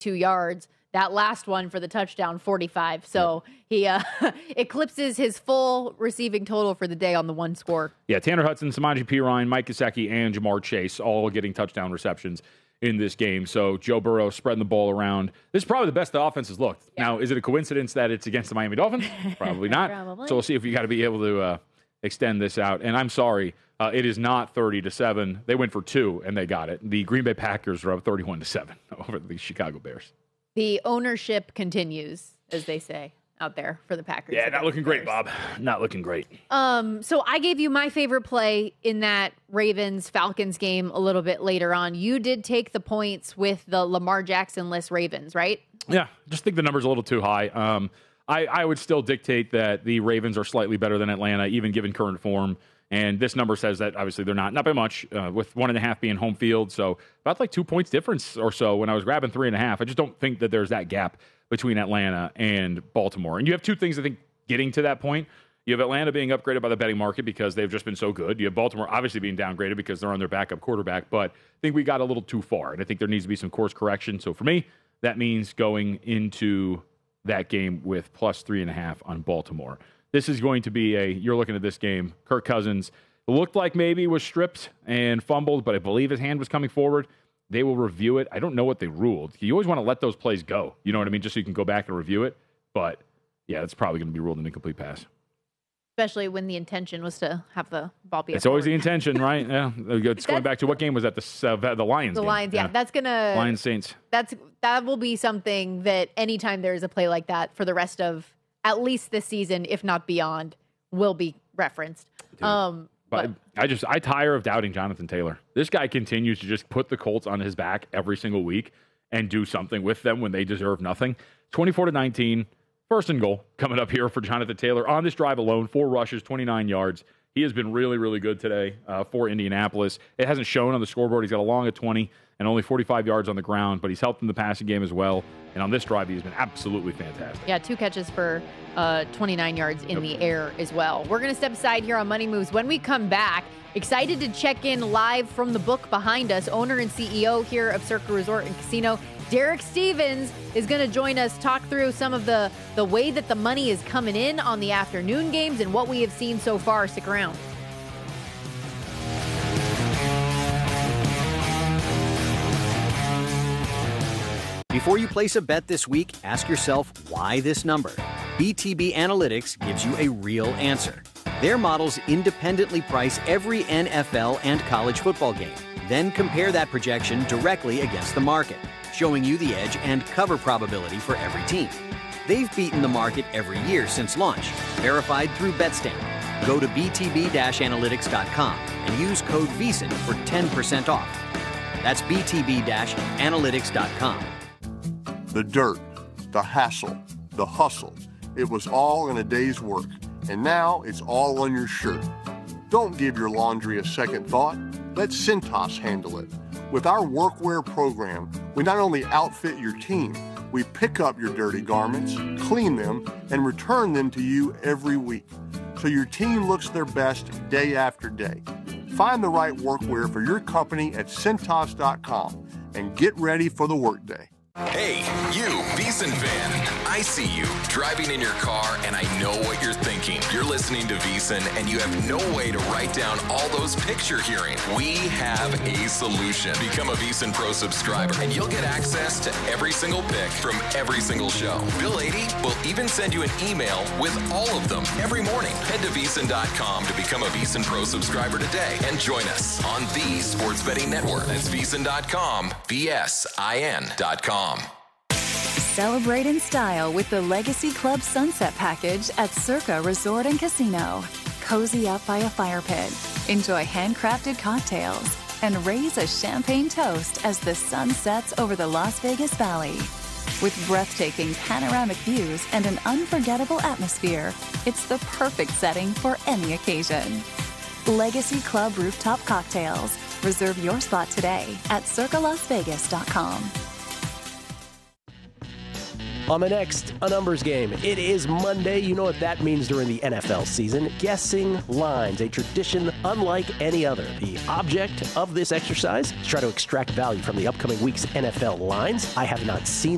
yards. That last one for the touchdown, 45. So he eclipses his full receiving total for the day on the one score. Yeah, Tanner Hudson, Samaje Perine, Mike Gesicki, and Jamar Chase all getting touchdown receptions in this game. So Joe Burrow spreading the ball around. This is probably the best the offense has looked. Yeah. Now, is it a coincidence that it's against the Miami Dolphins? Probably not. Probably. So we'll see if we got to be able to extend this out. And I'm sorry, it is not 30-7. They went for 2, and they got it. The Green Bay Packers are up 31-7 over the Chicago Bears. The ownership continues, as they say out there for the Packers. Yeah, not looking great, Bob. Not looking great. So I gave you my favorite play in that Ravens-Falcons game a little bit later on. You did take the points with the Lamar Jackson-less Ravens, right? Yeah, just think the number's a little too high. I would still dictate that the Ravens are slightly better than Atlanta, even given current form. And this number says that obviously they're not by much, with 1.5 being home field. So about like 2 points difference or so when I was grabbing 3.5. I just don't think that there's that gap between Atlanta and Baltimore. And you have two things, I think, getting to that point. You have Atlanta being upgraded by the betting market because they've just been so good. You have Baltimore obviously being downgraded because they're on their backup quarterback. But I think we got a little too far. And I think there needs to be some course correction. So for me, that means going into that game with plus 3.5 on Baltimore. This is going to be you're looking at this game, Kirk Cousins looked like maybe was stripped and fumbled, but I believe his hand was coming forward. They will review it. I don't know what they ruled. You always want to let those plays go. You know what I mean? Just so you can go back and review it. But, yeah, it's probably going to be ruled an incomplete pass. Especially when the intention was to have the ball be. It's always the intention, right? Yeah. It's going back to what game was that? The Lions game. The Lions, yeah. That's going to... Lions Saints. That will be something that anytime there's a play like that for the rest of at least this season, if not beyond, will be referenced. But I tire of doubting Jonathan Taylor. This guy continues to just put the Colts on his back every single week and do something with them when they deserve nothing. 24-19, first and goal coming up here for Jonathan Taylor on this drive alone. 4 rushes, 29 yards. He has been really, really good today for Indianapolis. It hasn't shown on the scoreboard. He's got a long at 20 and only 45 yards on the ground, but he's helped in the passing game as well. And on this drive, he's been absolutely fantastic. Yeah, 2 catches for 29 yards in the air as well. We're going to step aside here on Money Moves. When we come back, excited to check in live from the book behind us. Owner and CEO here of Circa Resort and Casino, Derek Stevens, is going to join us, talk through some of the way that the money is coming in on the afternoon games and what we have seen so far. Stick around. Before you place a bet this week, ask yourself, why this number? BTB Analytics gives you a real answer. Their models independently price every NFL and college football game, then compare that projection directly against the market, showing you the edge and cover probability for every team. They've beaten the market every year since launch, verified through BetStamp. Go to btb-analytics.com and use code VEASAN for 10% off. That's btb-analytics.com. The dirt, the hassle, the hustle. It was all in a day's work, and now it's all on your shirt. Don't give your laundry a second thought. Let Cintas handle it. With our workwear program, we not only outfit your team, we pick up your dirty garments, clean them, and return them to you every week, so your team looks their best day after day. Find the right workwear for your company at Cintas.com and get ready for the workday. Hey, you, VEASAN fan. I see you driving in your car, and I know what you're thinking. You're listening to VEASAN, and you have no way to write down all those picks you're hearing. We have a solution. Become a VEASAN Pro subscriber, and you'll get access to every single pick from every single show. Bill 80 will even send you an email with all of them every morning. Head to VEASAN.com to become a VEASAN Pro subscriber today, and join us on the Sports Betting Network. That's VEASAN.com, VSIN.com. Celebrate in style with the Legacy Club Sunset Package at Circa Resort and Casino. Cozy up by a fire pit, enjoy handcrafted cocktails, and raise a champagne toast as the sun sets over the Las Vegas Valley. With breathtaking panoramic views and an unforgettable atmosphere, it's the perfect setting for any occasion. Legacy Club Rooftop Cocktails. Reserve your spot today at circalasvegas.com. On the next A Numbers Game, it is Monday. You know what that means during the NFL season. Guessing lines, a tradition unlike any other. The object of this exercise is try to extract value from the upcoming week's NFL lines. I have not seen